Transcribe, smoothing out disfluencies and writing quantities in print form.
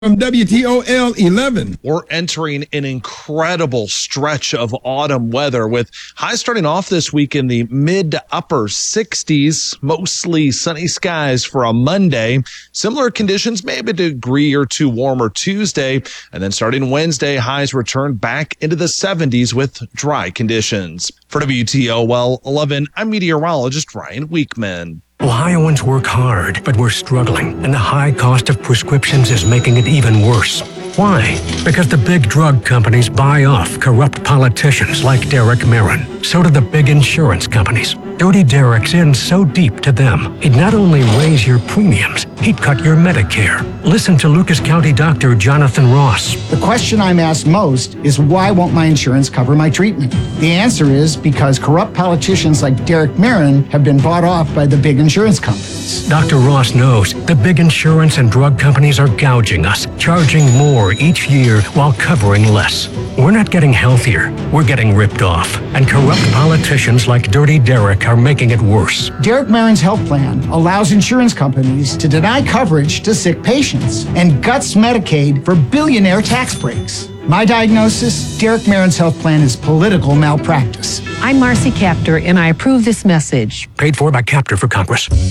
From WTOL 11. We're entering an incredible stretch of autumn weather with highs starting off this week in the mid to upper 60s, mostly sunny skies for a Monday. Similar conditions, maybe a degree or two warmer Tuesday. And then starting Wednesday, highs return back into the 70s with dry conditions. For WTOL 11, I'm meteorologist Ryan Weekman. Ohioans work hard, but we're struggling, and the high cost of prescriptions is making it even worse. Why? Because the big drug companies buy off corrupt politicians like Derek Marin. So do the big insurance companies. Dirty Derek's in so deep to them, he'd not only raise your premiums, he'd cut your Medicare. Listen to Lucas County Dr. Jonathan Ross. The question I'm asked most is, why won't my insurance cover my treatment? The answer is because corrupt politicians like Derek Marin have been bought off by the big insurance companies. Dr. Ross knows the big insurance and drug companies are gouging us, charging more each year while covering less. We're not getting healthier, we're getting ripped off. And corrupt politicians like Dirty Derek are making it worse. Derek Marin's health plan allows insurance companies to deny coverage to sick patients and guts Medicaid for billionaire tax breaks. My diagnosis, Derek Marin's health plan is political malpractice. I'm Marcy Kaptur, and I approve this message. Paid for by Captor for Congress.